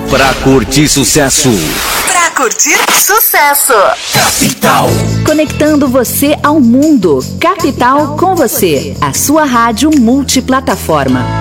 Pra curtir sucesso. Pra curtir sucesso. Capital. Conectando você ao mundo. Capital com você. A sua rádio multiplataforma.